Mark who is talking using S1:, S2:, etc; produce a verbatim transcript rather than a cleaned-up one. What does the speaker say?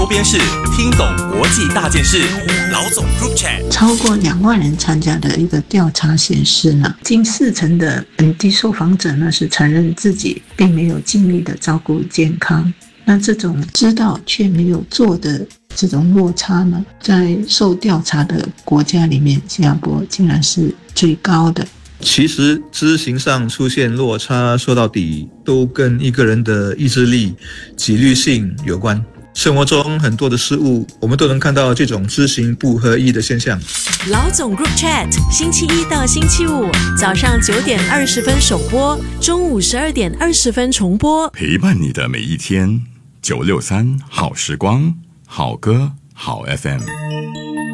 S1: 周边是听懂国际大件事，老总 Group Chat。
S2: 超过两万人参加的一个调查显示呢，近四成的本地受访者呢是承认自己并没有尽力的照顾健康。那这种知道却没有做的这种落差呢，在受调查的国家里面，新加坡竟然是最高的。
S3: 其实知行上出现落差，说到底都跟一个人的意志力、纪律性有关。生活中很多的事物，我们都能看到这种知行不合一的现象。
S4: 老总 Group Chat， 星期一到星期五早上九点二十分首播，中午十二点二十分重播，
S5: 陪伴你的每一天。九六三好时光，好歌好 F M。